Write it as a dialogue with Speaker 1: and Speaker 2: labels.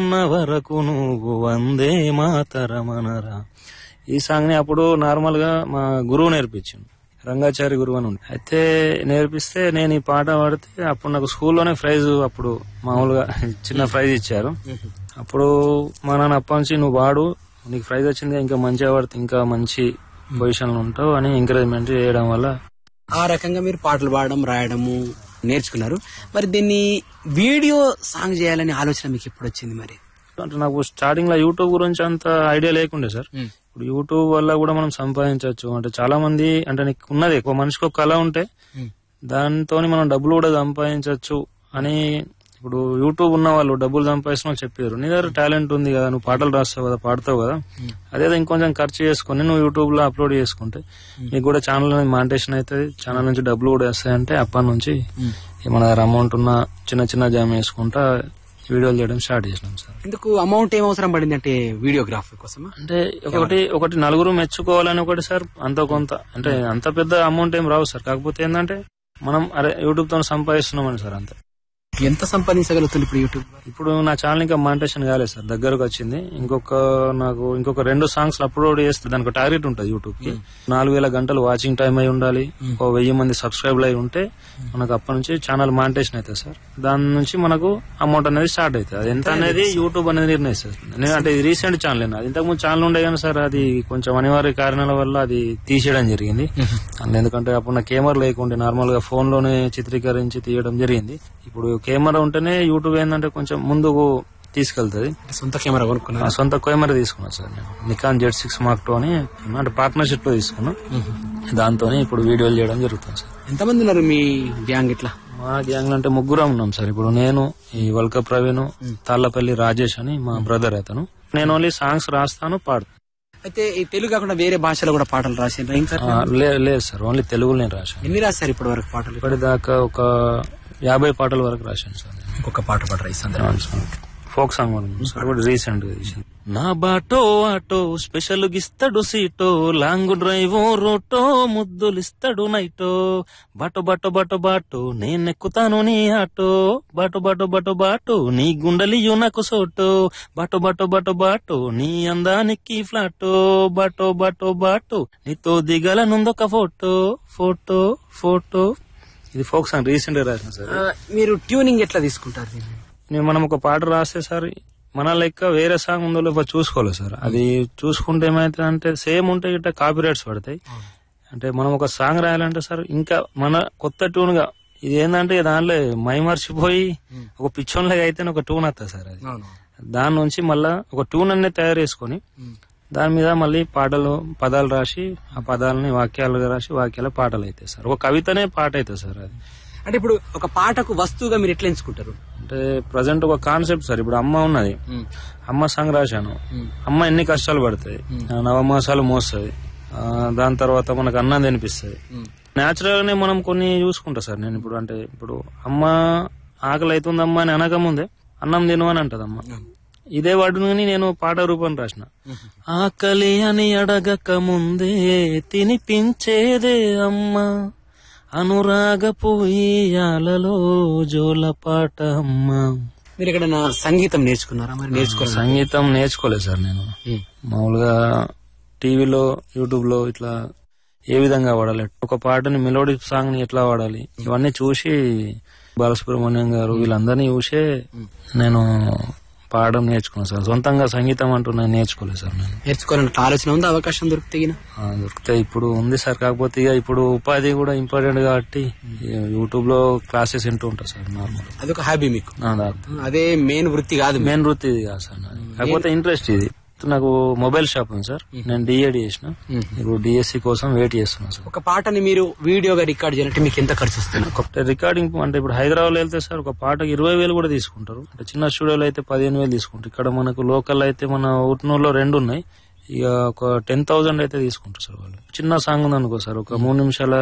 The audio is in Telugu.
Speaker 1: ఉన్న వరకు నువ్వు వందే మాతరమనరా. ఈ సాంగ్ ని అప్పుడు నార్మల్ గా మా గురువు నేర్పించింది, రంగాచారి గురువు అని ఉంది. అయితే నేర్పిస్తే నేను ఈ పాట పాడితే అప్పుడు నాకు స్కూల్లోనే ప్రైజ్, అప్పుడు మామూలుగా చిన్న ప్రైజ్ ఇచ్చారు. అప్పుడు మా నాన్న అప్పటి నుంచి నువ్వు వాడు, నీకు ప్రైజ్ వచ్చింది, ఇంకా మంచిగా పడితే ఇంకా మంచి పొజిషన్ లో ఉంటావు అని ఎంకరేజ్మెంట్ చేయడం వల్ల
Speaker 2: ఆ రకంగా మీరు పాటలు పాడడం రాయడము నేర్చుకున్నారు. మరి దీన్ని వీడియో సాంగ్ చేయాలనే ఆలోచన మీకు ఎప్పుడు వచ్చింది? మరి
Speaker 1: అంటే నాకు స్టార్టింగ్ లో యూట్యూబ్ గురించి అంత ఐడియా లేకుండే సార్. ఇప్పుడు యూట్యూబ్ వల్ల కూడా మనం సంపాదించవచ్చు. అంటే చాలా మంది అంటే నీకు ఉన్నది ఒక మనిషికి ఒక కళ ఉంటే దాంతో మనం డబ్బులు కూడా సంపాదించవచ్చు అని ఇప్పుడు యూట్యూబ్ ఉన్న వాళ్ళు డబ్బులు సంపాదిస్తున్నా చెప్పారు. నీ దగ్గర టాలెంట్ ఉంది కదా, నువ్వు పాటలు రాస్తావు కదా, పాడతావు కదా, అదేదో ఇంకొంచెం ఖర్చు చేసుకుని నువ్వు యూట్యూబ్ లో అప్లోడ్ చేసుకుంటే నీకు కూడా ఛానల్ మానిటేషన్ అవుతుంది, ఛానల్ నుంచి డబ్బులు కూడా వస్తాయంటే అప్పటి నుంచి మన దగ్గర అమౌంట్ ఉన్న చిన్న చిన్న జామ్ వేసుకుంటా వీడియోలు చేయడం స్టార్ట్ చేసినాం సార్.
Speaker 2: ఎందుకు అమౌంట్ ఏం అవసరం పడింది అంటే వీడియోగ్రాఫీ కోసం?
Speaker 1: అంటే ఒకటి నలుగురు మెచ్చుకోవాలని ఒకటి సార్, అంత కొంత అంటే అంత పెద్ద అమౌంట్ ఏం రావు సార్. కాకపోతే ఏంటంటే మనం అరే యూట్యూబ్ తో సంపాదిస్తున్నామని సార్ అంతే.
Speaker 2: ఎంత సంపాదించగలుగుతుంది ఇప్పుడు యూట్యూబ్?
Speaker 1: ఇప్పుడు నా ఛానల్ ఇంకా మానిటేషన్ కాలేదు సార్, దగ్గరకు వచ్చింది. నాకు ఇంకొక 2 సాంగ్స్ అప్లోడ్ చేస్తే దానికి టార్గెట్ ఉంటుంది యూట్యూబ్ కి. 4000 గంటలు వాచింగ్ టైం అయి ఉండాలి, 1000 మంది సబ్స్క్రైబ్ అయి ఉంటే మనకు అప్పటి నుంచి ఛానల్ మానిటేషన్ అవుతుంది సార్. దాని నుంచి మనకు అమౌంట్ అనేది స్టార్ట్ అవుతుంది. అది ఎంత అనేది యూట్యూబ్ అనేది నిర్ణయిస్తుంది. అంటే ఇది రీసెంట్ ఛానల్ అది ఇంతకుముందు ఛానల్ ఉండే కానీ సార్ అది కొంచెం అనివార్య కారణాల వల్ల అది తీసేయడం జరిగింది. ఎందుకంటే అప్పుడు నా కెమెరా లేకుండే, నార్మల్ గా ఫోన్ లోనే చిత్రీకరించి తీయడం జరిగింది. ఇప్పుడు కెమెరా ఉంటేనే యూట్యూబ్ ఏంటంటే కొంచెం ముందుకు తీసుకెళ్తుంది.
Speaker 2: సొంత కెమెరా కొనుక్కున్నా?
Speaker 1: సొంత కెమెరా తీసుకున్నా సార్ నేను, నికాన్ Z6 Mark II అని, అంటే పార్ట్నర్షిప్ లో తీసుకున్నా. దాంతో ఇప్పుడు వీడియోలు చేయడం జరుగుతుంది సార్.
Speaker 2: ఎంతమంది ఉన్నారు మీ గ్యాంగ్? ఇట్లా
Speaker 1: మా గ్యాంగ్ అంటే 3 ఉన్నాం సార్. ఇప్పుడు నేను, ఈ వల్క ప్రవీణ్, తాళ్లపల్లి రాజేష్ అని మా బ్రదర్ అతను. నేను ఓన్లీ సాంగ్స్ రాస్తాను, పాడుతాను.
Speaker 2: అయితే ఈ తెలుగు కాకుండా వేరే భాషలో కూడా పాటలు రాసిండ్రా?
Speaker 1: లేదు సార్, ఓన్లీ తెలుగులో నేను రాశాను.
Speaker 2: ఎన్ని రాశారు ఇప్పటి వరకు పాటలు?
Speaker 1: ఇప్పటిదాకా ఒక 50 పాటల వరకు రాశాను సార్.
Speaker 2: ఇంకొక పాట పాడరా?
Speaker 1: ఫోక్ సాంగ్ సార్, రీసెంట్ గా తీసింది. నా బాటో ఆటో స్పెషల్ గిస్తాడు సీటో, లాంగ్ డ్రైవ్ రోటో ముద్దులిస్తాడు నైటో, బాటో బాటో బాటో బాటో నేనెక్కుతాను నీ ఆటో, బాటో బాటో బాటో బాటో నీ గుండలియు నాకు సోటో, బాటో బాటో బాటో బాటో నీ అందానికి ఫ్లాటో, బాటో బాటో బాటో నీతో దిగలనుందొక ఫోటో ఫోటో ఫోటో. ఇది ఫోక్ సాంగ్ రీసెంట్ గా రాసిన సార్.
Speaker 2: మీరు ట్యూనింగ్ ఎట్లా తీసుకుంటారు?
Speaker 1: మనం ఒక పాట రాస్తే సార్ మన లెక్క వేరే సాంగ్ ఉందో లేకపోతే చూసుకోవాలి సార్. అది చూసుకుంటే ఏమైతే అంటే సేమ్ ఉంటే ఇట్లా కాపీ రైట్స్ పడతాయి. అంటే మనం ఒక సాంగ్ రాయాలంటే సార్ ఇంకా మన కొత్త ట్యూన్ గా, ఇది ఏంటంటే దానిలో మైమర్చిపోయి ఒక పిచ్చోన్లాగా అయితే ఒక ట్యూన్ వస్తుంది సార్. అది దాని నుంచి మళ్ళా ఒక ట్యూన్ అనే తయారు చేసుకుని దాని మీద మళ్ళీ పదాలు రాసి ఆ పదాలని వాక్యాలుగా రాసి వాక్యాల పాటలు అవుతాయి సార్. ఒక కవితనే పాట అవుతుంది సార్ అది.
Speaker 2: అంటే ఇప్పుడు ఒక పాటకు వస్తువుగా మీరు ఎట్లా ఎంచుకుంటారు?
Speaker 1: అంటే ప్రజెంట్ ఒక కాన్సెప్ట్ సార్. ఇప్పుడు అమ్మ ఉన్నది, అమ్మ సాంగ్ రాశాను. అమ్మ ఎన్ని కష్టాలు పడుతుంది, 9 మాసాలు మోస్తుంది, దాని తర్వాత మనకు అన్నం తినిపిస్తుంది. నేచురల్ గానే మనం కొన్ని చూసుకుంటా సార్. నేను ఇప్పుడు అమ్మ ఆకలి అవుతుందమ్మా అని అనకముందే అన్నం తిను అని అంటది అమ్మ. ఇదే వాడుని నేను పాట రూపం రాసిన. ఆకలి అని అడగక ముందే తినిపించేదే అమ్మ, అనురాగపు ఈయాలలో జోలపాట అమ్మ.
Speaker 2: మీరు ఇక్కడ సంగీతం నేర్చుకున్నారా? మరి
Speaker 1: సంగీతం నేర్చుకోలేదు సార్. నేను మామూలుగా టీవీలో, యూట్యూబ్ లో ఇట్లా ఏ విధంగా వాడాలి, ఒక పాటని మెలోడీ సాంగ్ ని ఎట్లా వాడాలి, ఇవన్నీ చూసి బాలసుబ్రహ్మణ్యం గారు వీళ్ళందరినీ చూసే నేను పాడడం నేర్చుకున్నాను సార్. సొంతంగా సంగీతం అంటూ నేను నేర్చుకోలేదు సార్. నేను
Speaker 2: నేర్చుకోవాలంటే ఆలోచన ఉంది, అవకాశం
Speaker 1: దొరికితే ఇప్పుడు ఉంది సార్. కాకపోతే ఇక ఇప్పుడు ఉపాధి కూడా ఇంపార్టెంట్ కాబట్టి యూట్యూబ్ లో క్లాసెస్ వింటూ ఉంటా సార్. నార్మల్
Speaker 2: అదొక హాబీ మీకు? అదే మెయిన్ వృత్తి కాదు?
Speaker 1: మెయిన్ వృత్తి ఇది కాదు సార్. కాకపోతే ఇంట్రెస్ట్ ఇది. నాకు మొబైల్ షాప్ ఉంది సార్. నేను DED చేసిన, ఇప్పుడు DSC కోసం వెయిట్ చేస్తున్నా సార్.
Speaker 2: ఒక పాటని మీరు వీడియోగా రికార్డ్ చేయాలంటే మీకు ఎంత ఖర్చు వస్తుంది?
Speaker 1: రికార్డింగ్ అంటే ఇప్పుడు హైదరాబాద్ లో వెళ్తే సార్ ఒక పాటకి 20,000 కూడా తీసుకుంటారు. అంటే చిన్న స్టూడియోలో అయితే 15,000 తీసుకుంటారు. ఇక్కడ మనకు లోకల్ అయితే మన ఉట్నూరులో 2 ఉన్నాయి, ఇక ఒక 10,000 అయితే తీసుకుంటారు సార్ వాళ్ళు. చిన్న సాంగ్ ఉంది అనుకో సార్, ఒక 3 నిమిషాల